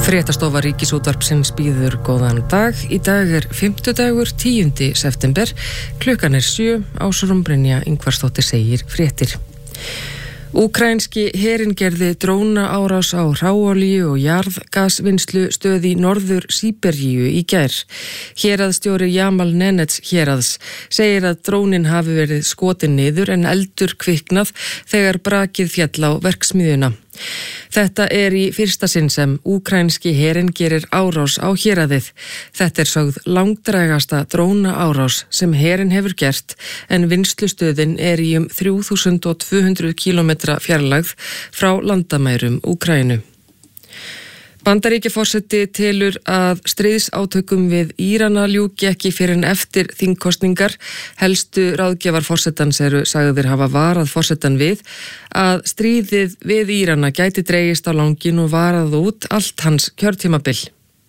Fréttastofa Ríkisútvarpsins býður góðan dag. Í dag 5. 10. september. Klukkan 7. Ásrún Brynja Ingvarsdóttir segir fréttir. Úkraínski herinn gerði drónaárás á hráolíu og jarðgasvinnslu stöð í norður Síberíu í gær. Héraðsstjóri Jamal Nenets héraðs segir að drónin hafi verið skotin niður en eldur kviknað þegar brakið féll á verksmiðjuna. Þetta í fyrsta sinn sem úkraínski herinn gerir árás á héraðið. Þetta sögð langdrægasta drónaárás sem herinn hefur gert en vinnslustöðin í 3200 kilometra fjarlægð frá landamærum Úkraínu. Bandaríkjaforseti telur að stríðsátökum við Írana ljúki ekki fyrr en eftir þingkosningar. Helstu ráðgjafar forsetans sagðir hafa varað forsetan við að stríðið við Írana gæti dregist á langinn og varað út allt hans kjörtímabil.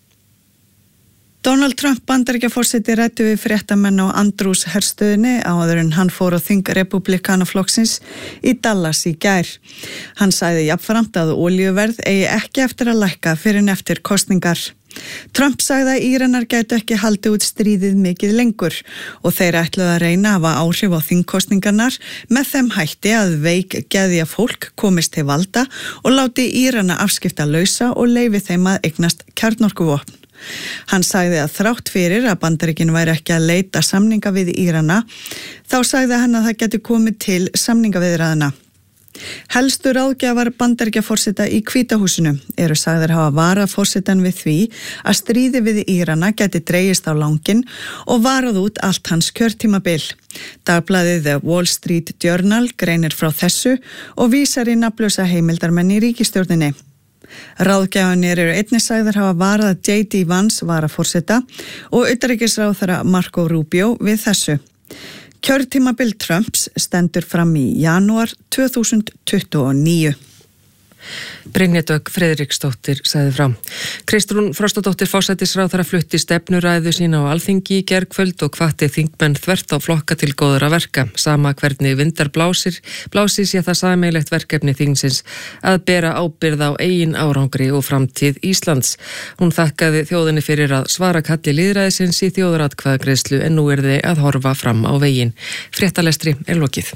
Donald Trump Bandaríkjaforseti ræddi við fréttamenn á Andrews herstöðinni áður en hann fór á þing Repúblikanaflokksins í Dallas í gær. Hann sagði jafnframt að olíuverð eigi ekki eftir að lækka fyrr en eftir kosningar. Trump sagði að Íranar gætu ekki haldið út stríðið mikið lengur og þeir ætluðu að reyna að hafa áhrif á þingkosningarnar með þeim hætti að veik geðja fólk komist til valda og láti Írana afskipta lausa og leyfi þeim að eignast kjarnorkuvopn. Hann sagði að þrátt fyrir að Bandaríkin væri ekki að leita samninga við Írana, þá sagði hann að það geti komið til samningaviðræðna. Helstu ráðgjafar Bandaríkjaforseta í Hvíta húsinu sagðir hafa varað forsetan við því að stríði við Írana geti dregist á langinn og varað út allt hans kjörtímabil. Dagblaðið The Wall Street Journal greinir frá þessu og vísar í nafnlausa heimildarmenn í ríkisstjórninni. Ráðgjafarnir einnig sagðir hafa varað J.D. Vance varaforseta og utanríkisráðherra Marco Rubio við þessu. Kjörtímabil Trumps stendur fram í janúar 2029. Brynja Dögg Friðriksdóttir sagði frá. Kristrún Frostadóttir forsætisráðherra flutti stefnuræðu sína á Alþingi í gærkvöld og hvatti þingmenn þvert á flokka til góðra verka. Sama hvernig vindar blási sé það sameiginlegt verkefni þingsins að bera ábyrgð á eigin árangri og framtíð Íslands. Hún þakkaði þjóðinni fyrir að svara kalli lýðræðisins í þjóðaratkvæðagreiðslu en nú þeir að horfa fram á veginn. Fréttalestri lokið.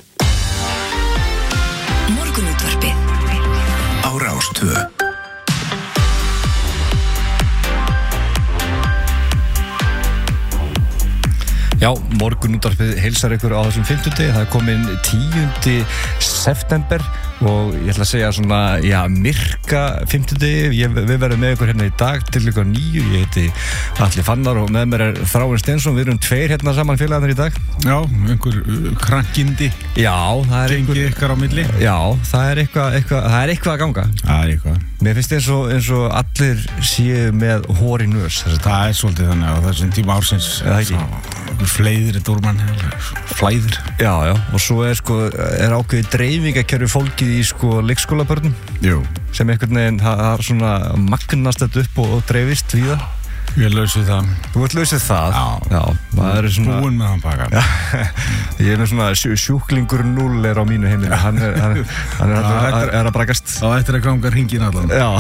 Morgunútvarpið á Rás 2. Já, morgunútvarpið heilsar ykkur á þessum 50. Það komin 10. september og ég ætla að segja svona, myrka 50. Við verðum með ykkur hérna í dag til ykkur 9. Ég heiti Atli Fannar og með mér Þráinn Steinsson. Við erum 2 hérna saman félagarnir í dag. Já, einhver krankindi. Já, það Gengi ykkar á milli. Já, það er eitthvað að ganga. Það er eitthvað. Mér finnst eins og allir séu með hor í nös. Það svolítið þannig á þessum tíma ársins. Eða ekki? Fleiðir dúrmann, flæðir. Já, og svo ákveðið dreifingakerfi fólkið í leikskólabörnum. Jú. Sem einhvern veginn har svona magnast þetta upp og dreifist víða. Ég lausið það. Þú ert lausið það? Já. Maður svona... Búinn með hann pakka. Ég með svona sjúklingur 0 á mínu heimili. Hann að brakast. Þá ættir að ganga hringin allan. Já.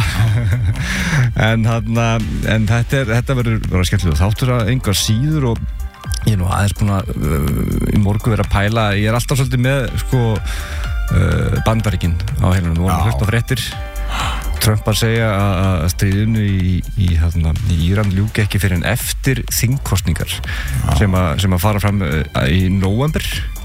En þetta verður skemmtilega þáttur að engar síður og ég aðeins búin að í morgun vera að pæla. Ég alltaf svolítið með Bandaríkin á heilunum. Við vorum hlusta fréttir. Trump að segja að stríðinu í Íran ljúki ekki fyrir en eftir þingkosningar sem að fara fram í nóvember.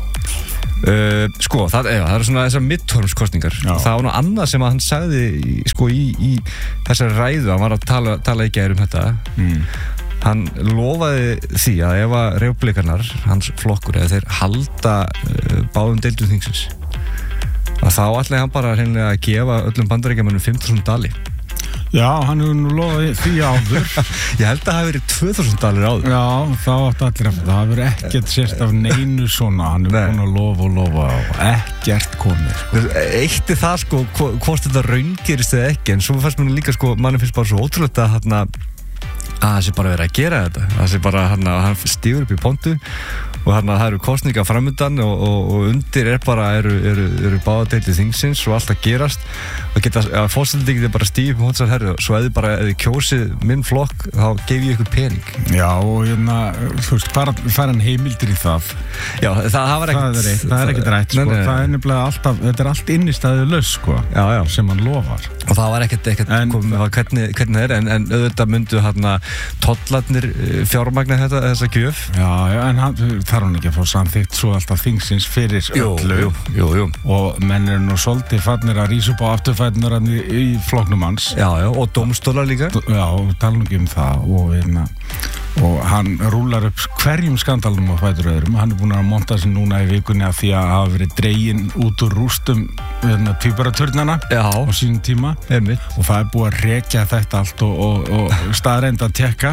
Það svona þessar midtermskostningar. Það var nú annað sem að hann sagði í þessari ræðu. Hann var að tala í gær þetta. Hann lofaði því að ef að repúblikanar, hans flokkur, eða þeir halda báðum deildum þingsins, að þá ætlaði hann bara hreinlega að gefa öllum bandaríkjamönnum $5,000. Já, hann hefur nú lofaði því áður. Ég held að það hafi verið $2,000 áður. Já, þá átti allir eftir. Það hafi verið ekkert sért af neinu svona. Hann hefur búin að lofa og ekkert komið. Eitt það hvort þetta raungerist eða ekki, en svo fannst mér líka, manni finnst bara svo ótrúlegt að það sé bara verið að gera þetta, það sé bara hann stígur upp í pontu og það eru kosningar framundan og undir eru báðadeildir þingsins og allt að gerast og fórsetandi geti bara stíð upp í hónsar herri og svo eða kjósið minn flokk þá gef ég ykkur pening. Já og þú veist, fara hann heimildir í það. Já, það var ekkert það er ekkert rætt, sko. Nei. Það er nefnilega alltaf, þetta er allt innistæðu laus, sko, já. Sem hann lofar. Og það var ekkert komið hvernig það er en auðvitað myndu tollarnir fjármagna þessa gjöf. Já, en þarf hann ekki að fá samþykkt svo alltaf þingsins fyrir öllu. Jú. Og menn nú svolítið farnir að rísa upp á afturfætunar í flokknum hans. Já, og dómstólar líka. Já, tala nú ekki það og hann rúlar upp hverjum skandalum á fætur öðrum. Hann er búin að monta sig núna í vikunni af því að hafa verið dreginn út úr rústum tvíburaturnana á sínum tíma. Einmitt. Og það er búið að rekja þetta allt og staðreind að tekka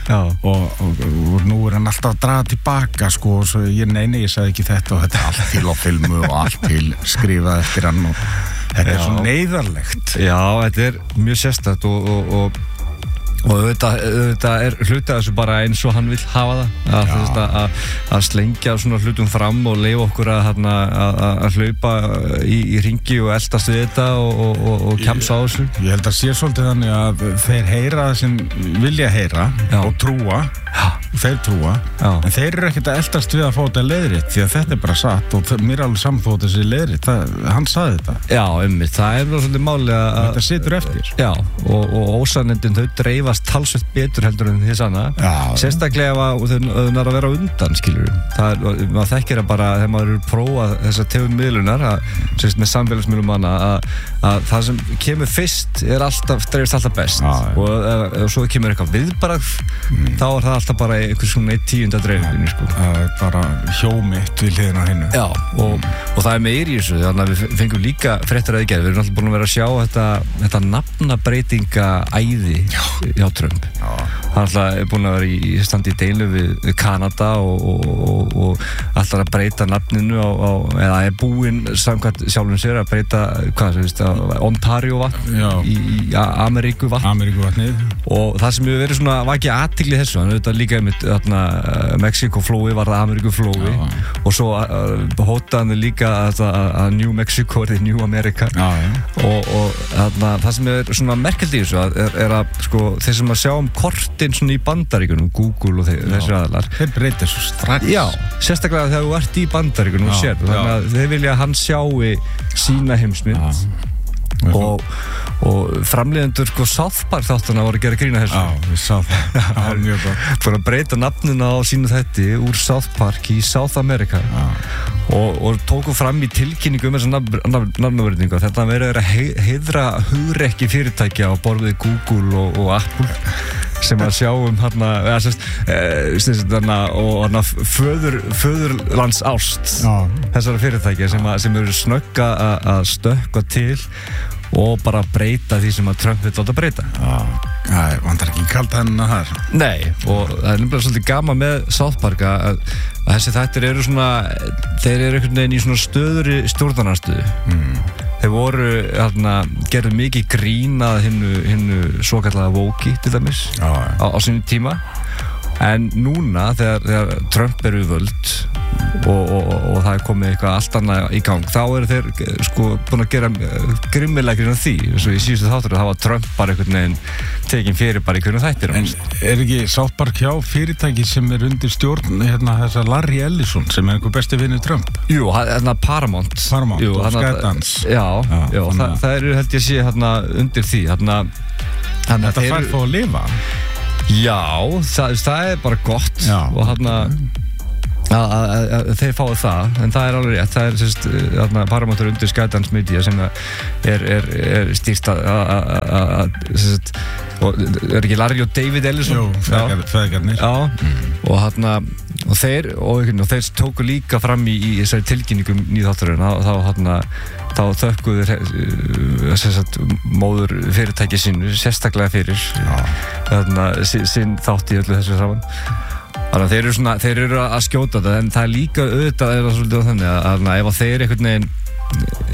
og nú er hann alltaf að draga tilbaka, sko, og svo ég sagði ekki þetta og þetta er allt til á filmu og allt til skrifað eftir hann og þetta er svo neyðarlegt. Já, þetta er mjög sérstakt og auðvitað hluti að þessu bara eins og hann vill hafa það að slengja svona hlutum fram og leyfa okkur að hlaupa í ringi og eldast við þetta og kemsa á þessu. Ég held að sé svolítið þannig að þeir heyra það sem vilja heyra og trúa þeir trúa, en þeir eru ekkert að eldast við að fá þetta leiðrétt því að þetta er bara satt og mér er alveg samþótt þessi leiðrétt, hann sagði þetta. Já, það er svolítið máli að þetta situr eftir. Já, og ósannindin þau dreifast talsveit betur heldur en því sanna. Sérstaklega ef þau nar að vera undan, skilur maður þekkir það bara þegar maður eru prófað þessar tegund miðlunar með samfélagsmiðlum manna að það sem kemur fyrst dreifist alltaf best og svo kemur eitthvað viðbragð þá er það alltaf bara einhvers svona 1/10 dreifinu, sko. Það er bara hjómitt við hliðina á hennu. Já, og það er meir í þessu, þannig að við fengum líka fréttir að við erum alltaf búin að vera að sjá þetta nafnabreytingaæði hjá Trump. Hann alltaf er búin að vera í standi í deilu við Kanada og alltaf að breyta nafninu eða er búinn samkvæmt sjálfum sér að breyta, Ontario vatn í Ameríku vatnið og það sem hefur verið svona vakið athygli þessu, hann auðvitað líka Mexiko-flói var það Ameríku-flói og svo hótaði hann líka að New Mexico er New America og það sem er svona merkilegt í þessu er að sko, þeir sem að sjá kortin svona í Bandaríkunum, Google og þessir aðalar þeir breyta svo strax. Já, sérstaklega þegar þú ert í Bandaríkunum og sér þannig að þeir vilja að hann sjái sína heimsmynd og framleiðendur South Park þáttuna voru að gera grína þessu. Já, við sá það var mjög gott. Fyrir að breyta nafnuna á sínu þætti úr South Park í South America og tóku fram í tilkynningu þessa nafnaverðningu þetta verður að heiðra hugrekki fyrirtækja á borð við Google og Apple sem að sjáum og föðurlands ást þessara fyrirtækja sem eru snögga að stökkva til og bara breyta því sem að Trump vill láta breyta. Það vantar ekki kallt hennar þar. Nei, og það er nefnilega svolítið gaman með South Park að þessi þættir eru svona, þeir eru einhvern veginn í svona stöðuri stjórnarnarstöðu. Þeir voru, gerðu mikið grín að hinnu svokallaða woke til dæmis á sínum tíma. En núna þegar Trump er við völd og það er komið eitthvað allt annað í gang þá eru þeir sko búin að gera grimmilega grín á því eins og í síðustu þáttur það var Trump bara einhvern veginn tekin fyrir bara í hvernig þættir. En er ekki South Park hjá fyrirtæki sem er undir stjórn þessa Larry Ellison sem er einhver besti vinur Trump? Jú, Paramount jú, og Skydance. Já, það eru held ég sé undir því þetta fær fá að lifa. Já, það er bara gott og að þeir fáið það, en það er alveg rétt það er Paramount undir Skydance Media sem er stýrt og er ekki Larry og David Ellison feðgarnir og þeir tóku líka fram í þessari tilkynningum nýðátturinn þá þökkuðu móður fyrirtæki sínu sérstaklega fyrir sinn þátt í öllu þessu saman. Þannig að þeir eru að skjóta þetta en það er líka auðvitað þannig að ef þeir einhvern veginn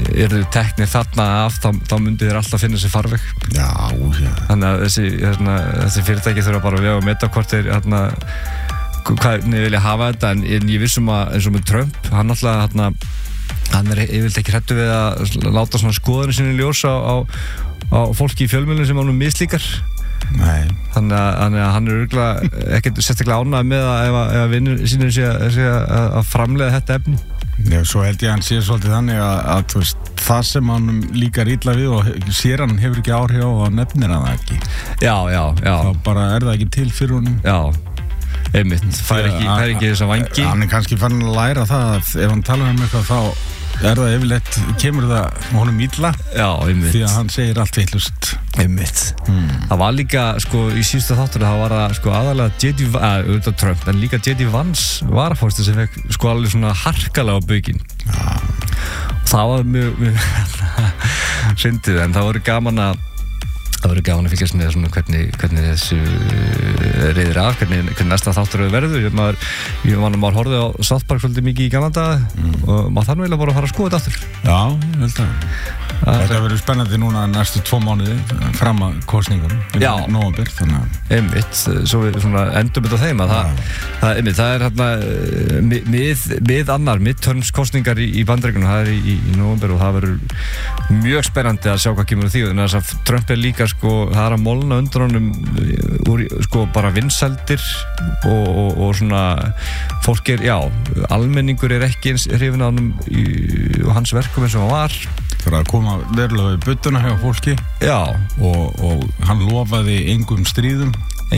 eru teknir þarna af þá myndi þeir alltaf finna sér farveg. Já. Þannig að þessi fyrirtæki þurfa bara að vega og meta hvort þeir hvernig vilja hafa þetta, en ég vissum að eins og með Trump, hann alltaf hann yfirleitt ekki hræddur við að láta svona skoðanir sinni ljós á fólki í fjölmiðlum sem hann mislíkar. Nei. Þannig að hann örugglega ekkert sérstaklega ánægður með að ef vinnur sínir sé að framleiða þetta efni. Já, svo held ég að hann sé svolítið þannig að þú veist, það sem hann líkar illa við og sér hann hefur ekki áhrif á að nefnir hann ekki. Já. Þá bara það ekki til fyrir honum. Já, einmitt, fær ekki þessa vangi. Hann kannski farin að læra það að ef hann talar eitthvað þá það yfirleitt, kemur það honum illa. Já, einmitt. Því að hann segir allt vitlaust. Einmitt. Það var líka, í síðustu þáttur það var að, aðalega Trump, en líka J.D. Vance varafórstu sem fekk, alveg svona harkalega á baukinn. Já. Það var mjög syndið, en það voru gaman að fylgjast með svona hvernig þessu reiðir af, hvernig næsta þáttur verður. Maður horfði á South Park svolítið mikið í gamla daga og maður þarf eiginlega bara að fara að skoða þetta aftur. Já, ég held að þetta verður spennandi núna næstu 2 mánuði fram að kosningunum í nóvember, þannig að einmitt, svo við endum þetta á þeim að það er midterms kosningar í Bandaríkjunum, það er í nóvember og það verður mjög spennandi að sjá hvað kemur úr því, en þess að Trump er líka það er að molna undir honum úr bara vinsældir og svona fólk almenningur er ekki eins hrifinn af honum og hans verkum eins og hann var. Það að koma verulega í budduna hjá fólki. Já. Og hann lofaði engum stríðum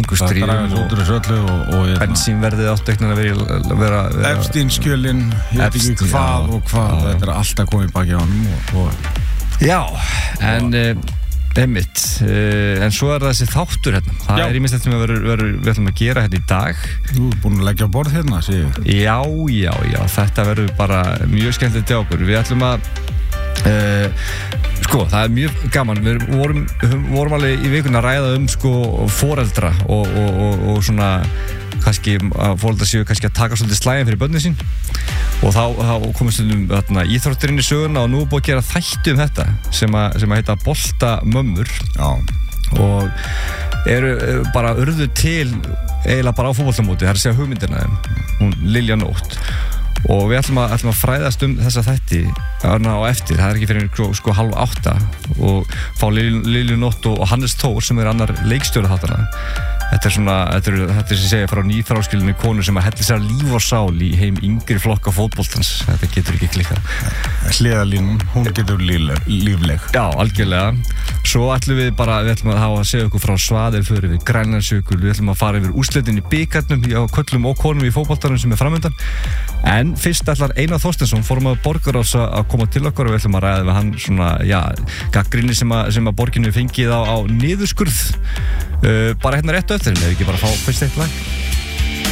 og bensínverðið átti að vera Epstein-skjölin, ég veit ekki hvað og hvað, þetta er alltaf komið baki á honum Já, en einmitt, en svo er það þessi þáttur hérna, það er ímislegt sem við ætlum að gera hérna í dag. Þú er búin að leggja á borð hérna, séu? Já, þetta verður bara mjög skemmtilegt til okkur. Við ætlum að það er mjög gaman, við vorum alveg í vikuna að ræða foreldra og svona kannski að foreldrar séu kannski að taka svolítið slægin fyrir börnin sín og þá komum stundum íþróttir inn í söguna og nú er búið að gera þætti þetta sem að heita Boltamömmur. Já. Og eru bara urðu til eiginlega bara á fótboltamóti, það er að segja hugmyndina hún Lilja Nótt. Og við ætlum að fræðast þessa þætti á eftir, það er ekki fyrir 7:30 og fá Lilju Nótt og Hannes Thor sem er annar leikstjóri þáttanna. Þetta er sem segja frá nýþráskilinni konu sem að helli sér líf og sál í heim yngri flokka fótboltans. Þetta getur ekki klikkað. Hliðalínan, hún getur lífleg. Já, algjörlega. Svo ætlum við að segja okkur frá Svaðilföru við Grænlandsjökul, við ætlum að fara yfir úrslitin í bikarnum á köllum og konum í fótboltanum sem er framöndan. En fyrst ætlar Einar Þorsteinsson, formaður borgarráðs, að koma til okkur og við ætlum að ræða við hann gagnrýni sem að borginu fengið á niðurskurð. Bara hérna rétt á eftir, en ef ekki bara fá fyrst eitt lag.